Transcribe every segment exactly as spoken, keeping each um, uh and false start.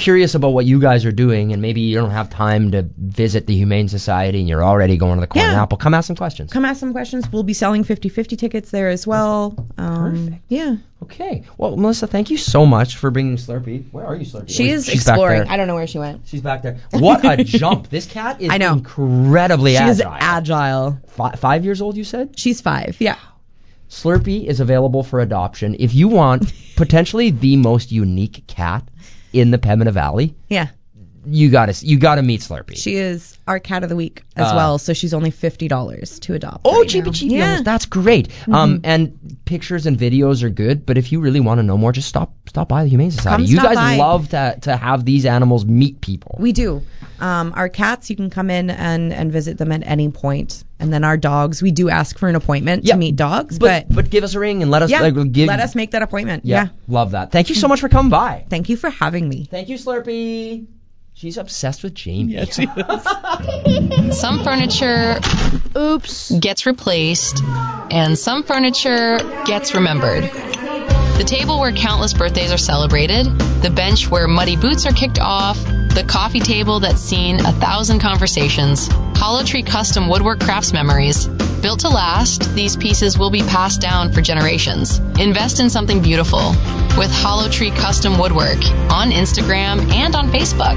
curious about what you guys are doing, and maybe you don't have time to visit the Humane Society and you're already going to the Corn and Yeah. Apple, come ask some questions. Come ask some questions. We'll be selling fifty-fifty tickets there as well. Um, Perfect. Yeah. Okay. Well, Melissa, thank you so much for bringing Slurpee. Where are you, Slurpee? She Oh, is she's back exploring. there. I don't know where she went. She's back there. What a jump. This cat is I know. incredibly She agile. is agile. Fi- five years old, you said? She's five. Yeah. Slurpee is available for adoption. If you want potentially the most unique cat in the Pembina Valley, Yeah. you gotta you gotta meet Slurpee. She is our cat of the week as Uh, well, so she's only fifty dollars to adopt. Oh, right cheapy now. cheapy. Yeah. Almost. That's great. Um, and pictures and videos are good, but if you really want to know more, just stop stop by the Humane Society. Come You stop guys by. love to to have these animals meet people. We do. Um, our cats, you can come in and, and visit them at any point. And then our dogs, we do ask for an appointment Yeah, to meet dogs. but But, but give us a ring and let us yeah, like, give, let us make that appointment. yeah, Yeah. love that. Thank you so much for coming by. Thank you for having me. Thank you, Slurpee. She's obsessed with Jamie. Yeah, she is. Some furniture, oops, gets replaced, and some furniture gets remembered. The table where countless birthdays are celebrated, the bench where muddy boots are kicked off, the coffee table that's seen a thousand conversations, Hollow Tree Custom Woodwork Crafts Memories. Built to last, these pieces will be passed down for generations. Invest in something beautiful with Hollow Tree Custom Woodwork on Instagram and on Facebook.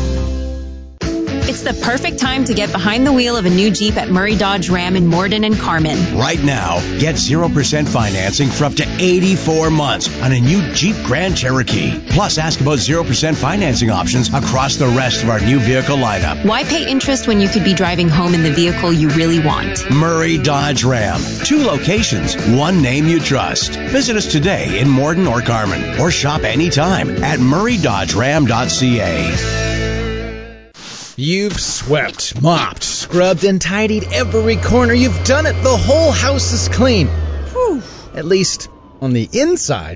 It's the perfect time to get behind the wheel of a new Jeep at Murray Dodge Ram in Morden and Carmen. Right now, get zero percent financing for up to eighty-four months on a new Jeep Grand Cherokee. Plus, ask about zero percent financing options across the rest of our new vehicle lineup. Why pay interest when you could be driving home in the vehicle you really want? Murray Dodge Ram. Two locations, one name you trust. Visit us today in Morden or Carmen, or shop anytime at murray dodge ram dot c a. You've swept, mopped, scrubbed, and tidied every corner. You've done it. The whole house is clean. Whew. At least on the inside.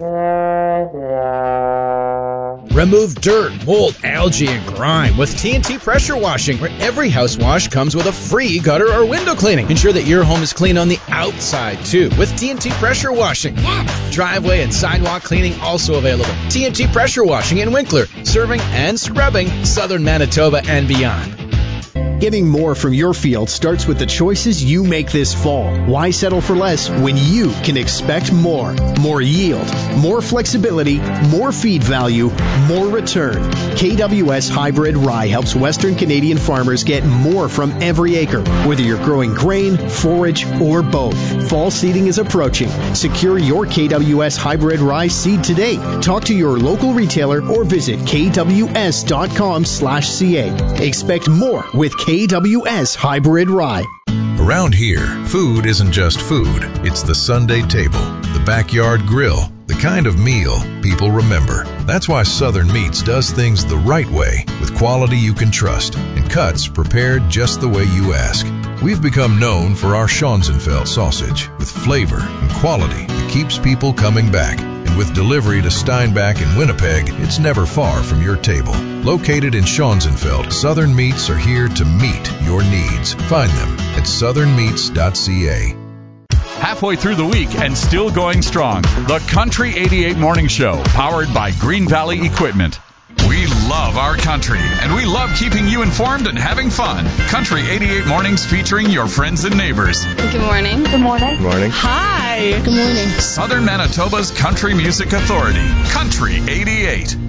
Remove dirt, mold, algae, and grime with T N T Pressure Washing, where every house wash comes with a free gutter or window cleaning. Ensure that your home is clean on the outside, too, with T N T Pressure Washing. Yes. Driveway and sidewalk cleaning also available. T N T Pressure Washing in Winkler, serving and scrubbing southern Manitoba and beyond. Getting more from your field starts with the choices you make this fall. Why settle for less when you can expect more? More yield, more flexibility, more feed value, more return. K W S Hybrid Rye helps Western Canadian farmers get more from every acre, whether you're growing grain, forage, or both. Fall seeding is approaching. Secure your K W S Hybrid Rye seed today. Talk to your local retailer or visit k w s dot com slash c a. Expect more with K W S Hybrid Rye. Around here, food isn't just food. It's the Sunday table, the backyard grill, the kind of meal people remember. That's why Southern Meats does things the right way, with quality you can trust, and cuts prepared just the way you ask. We've become known for our Schonzenfeld sausage, with flavor and quality that keeps people coming back. And with delivery to Steinbach and Winnipeg, it's never far from your table. Located in Schonzenfeld, Southern Meats are here to meet your needs. Find them at southern meats dot c a. Halfway through the week and still going strong. The Country eighty-eight Morning Show, powered by Green Valley Equipment. We love our country, and we love keeping you informed and having fun. Country eighty-eight Mornings featuring your friends and neighbors. Good morning. Good morning. Good morning. Hi. Good morning. Southern Manitoba's Country Music Authority. Country eighty-eight.